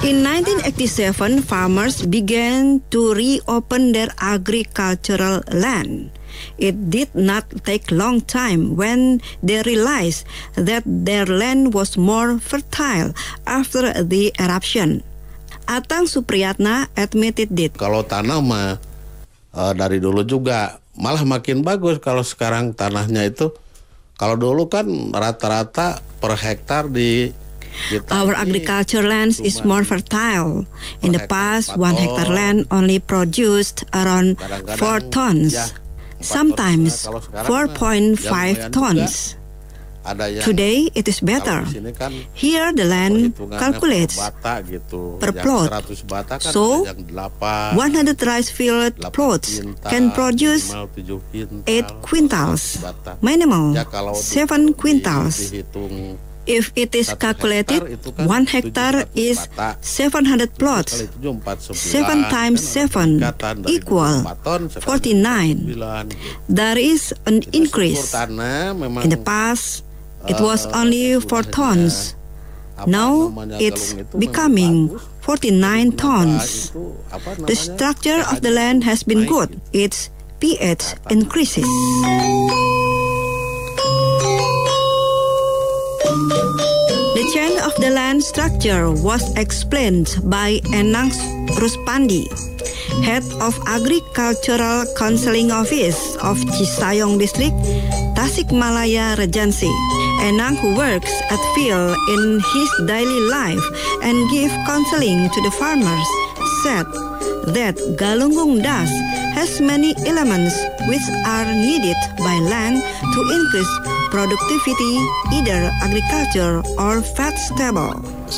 In 1987, farmers began to reopen their agricultural land. It did not take long time when they realized that their land was more fertile after the eruption. Atang Supriyatna admitted it. Kalau tanah mah dari dulu juga malah makin bagus. Kalau sekarang tanahnya itu, kalau dulu kan rata-rata per hektar di Our agriculture lands is more fertile. In the past, 1 hectare land only produced around 4 tons, sometimes 4.5 tons. Today, it is better. Here, the land calculates per plot. So, 100 rice field plots can produce 8 quintals, minimal 7 quintals. If it is calculated, 1 hectare is 700 plots. 7 times 7 equal 49. There is an increase. In the past, it was only 4 tons. Now, it's becoming 49 tons. The structure of the land has been good. Its pH increases. The change of the land structure was explained by Enang Ruspandi, head of Agricultural Counseling Office of Cisayong District, Tasikmalaya Regency. Enang, who works at field in his daily life and gives counseling to the farmers, said that Galunggung dust has many elements which are needed by land to increase productivity, either agriculture or vegetable.